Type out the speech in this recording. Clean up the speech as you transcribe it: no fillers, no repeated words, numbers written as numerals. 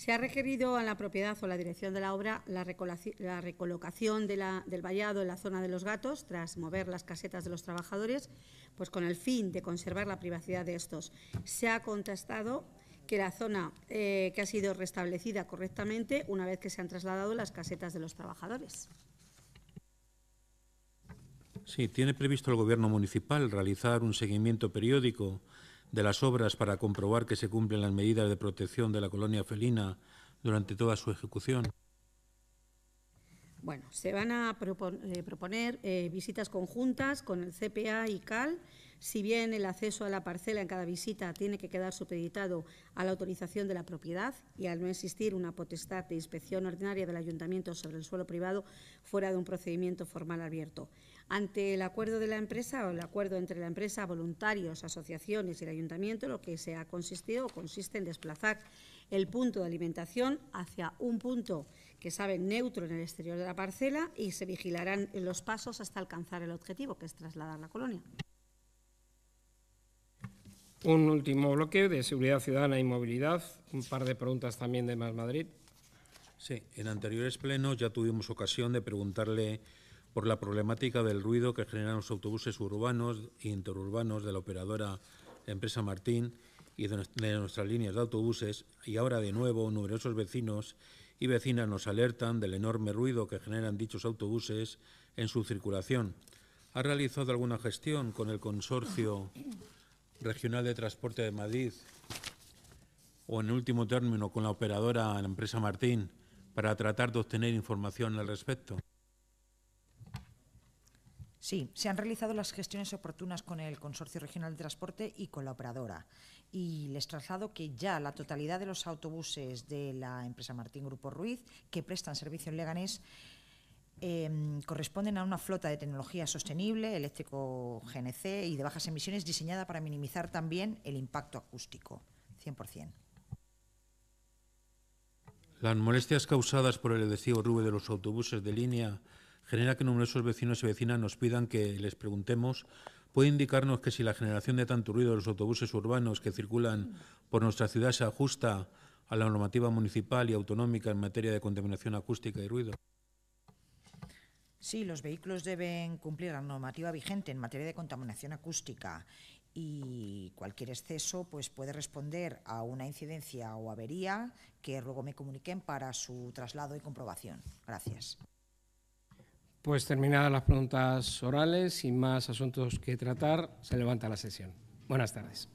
Se ha requerido a la propiedad o la dirección de la obra la recolocación del vallado en la zona de los gatos tras mover las casetas de los trabajadores, pues con el fin de conservar la privacidad de estos. Se ha contestado que la zona que ha sido restablecida correctamente una vez que se han trasladado las casetas de los trabajadores. Sí, ¿tiene previsto el Gobierno municipal realizar un seguimiento periódico de las obras para comprobar que se cumplen las medidas de protección de la colonia felina durante toda su ejecución? Bueno, se van a proponer visitas conjuntas con el CPA y CAL. Si bien el acceso a la parcela en cada visita tiene que quedar supeditado a la autorización de la propiedad y al no existir una potestad de inspección ordinaria del Ayuntamiento sobre el suelo privado fuera de un procedimiento formal abierto. Ante el acuerdo de la empresa o el acuerdo entre la empresa, voluntarios, asociaciones y el Ayuntamiento, lo que se ha consistido o consiste en desplazar el punto de alimentación hacia un punto que saben neutro en el exterior de la parcela y se vigilarán los pasos hasta alcanzar el objetivo, que es trasladar la colonia. Un último bloque de seguridad ciudadana y movilidad. Un par de preguntas también de Más Madrid. Sí, en anteriores plenos ya tuvimos ocasión de preguntarle por la problemática del ruido que generan los autobuses urbanos e interurbanos de la operadora empresa Martín y de nuestras líneas de autobuses, y ahora de nuevo numerosos vecinos y vecinas nos alertan del enorme ruido que generan dichos autobuses en su circulación. ¿Ha realizado alguna gestión con el Consorcio Regional de Transporte de Madrid o, en último término, con la operadora, la empresa Martín, para tratar de obtener información al respecto? Sí, se han realizado las gestiones oportunas con el Consorcio Regional de Transporte y con la operadora. Y les traslado que ya la totalidad de los autobuses de la empresa Martín Grupo Ruiz que prestan servicio en Leganés corresponden a una flota de tecnología sostenible, eléctrico GNC y de bajas emisiones, diseñada para minimizar también el impacto acústico, 100%. Las molestias causadas por el excesivo ruido de los autobuses de línea genera que numerosos vecinos y vecinas nos pidan que les preguntemos: ¿puede indicarnos que si la generación de tanto ruido de los autobuses urbanos que circulan por nuestra ciudad se ajusta a la normativa municipal y autonómica en materia de contaminación acústica y ruido? Sí, los vehículos deben cumplir la normativa vigente en materia de contaminación acústica, y cualquier exceso pues puede responder a una incidencia o avería que luego me comuniquen para su traslado y comprobación. Gracias. Pues terminadas las preguntas orales, sin más asuntos que tratar, se levanta la sesión. Buenas tardes.